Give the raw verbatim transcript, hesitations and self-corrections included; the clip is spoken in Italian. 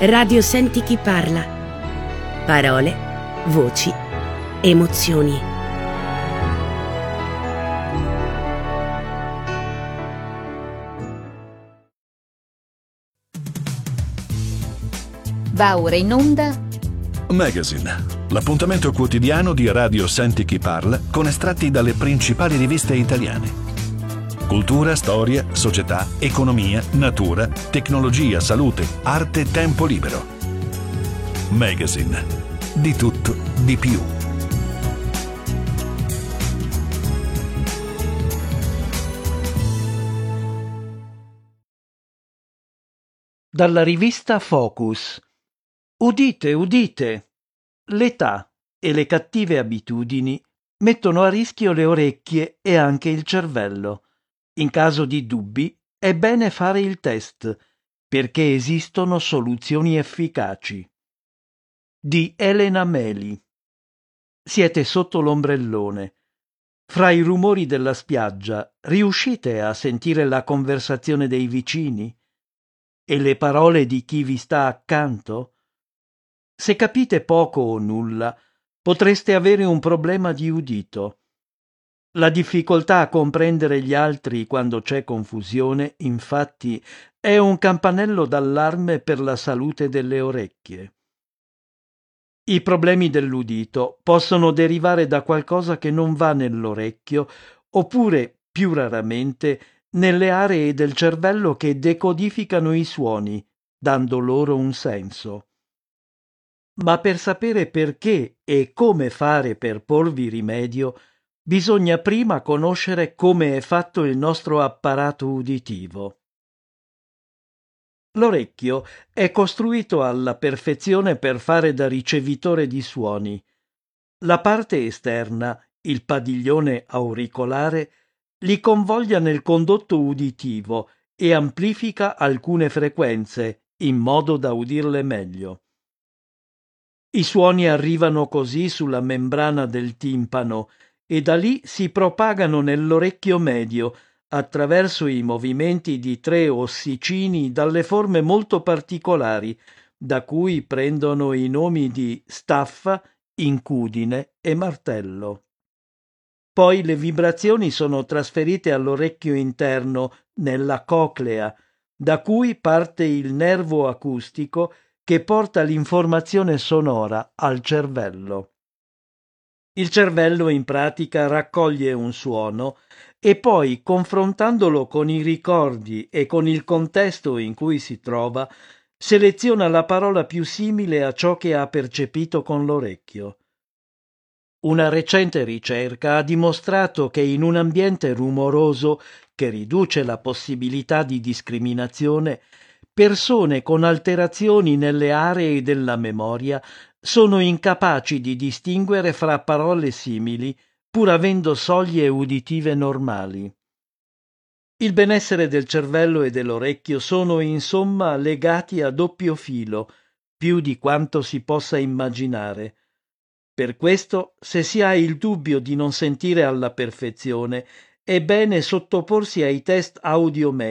Radio Senti chi parla. Parole, voci, emozioni. Va ora in onda Magazine, l'appuntamento quotidiano di Radio Senti chi parla con estratti dalle principali riviste italiane. Cultura, storia, società, economia, natura, tecnologia, salute, arte, tempo libero. Magazine. Di tutto, di più. Dalla rivista Focus. Udite, udite! L'età e le cattive abitudini mettono a rischio le orecchie e anche il cervello. In caso di dubbi è bene fare il test, perché esistono soluzioni efficaci. Di Elena Meli. Siete sotto l'ombrellone. Fra i rumori della spiaggia riuscite a sentire la conversazione dei vicini? E le parole di chi vi sta accanto? Se capite poco o nulla, potreste avere un problema di udito. La difficoltà a comprendere gli altri quando c'è confusione, infatti, è un campanello d'allarme per la salute delle orecchie. I problemi dell'udito possono derivare da qualcosa che non va nell'orecchio, oppure, più raramente, nelle aree del cervello che decodificano i suoni, dando loro un senso. Ma per sapere perché e come fare per porvi rimedio, bisogna prima conoscere come è fatto il nostro apparato uditivo. L'orecchio è costruito alla perfezione per fare da ricevitore di suoni. La parte esterna, il padiglione auricolare, li convoglia nel condotto uditivo e amplifica alcune frequenze in modo da udirle meglio. I suoni arrivano così sulla membrana del timpano e da lì si propagano nell'orecchio medio attraverso i movimenti di tre ossicini dalle forme molto particolari, da cui prendono i nomi di staffa, incudine e martello. Poi le vibrazioni sono trasferite all'orecchio interno, nella coclea, da cui parte il nervo acustico che porta l'informazione sonora al cervello. Il cervello in pratica raccoglie un suono e poi, confrontandolo con i ricordi e con il contesto in cui si trova, seleziona la parola più simile a ciò che ha percepito con l'orecchio. Una recente ricerca ha dimostrato che in un ambiente rumoroso che riduce la possibilità di discriminazione, persone con alterazioni nelle aree della memoria sono incapaci di distinguere fra parole simili, pur avendo soglie uditive normali. Il benessere del cervello e dell'orecchio sono insomma legati a doppio filo, più di quanto si possa immaginare. Per questo, se si ha il dubbio di non sentire alla perfezione, è bene sottoporsi ai test audio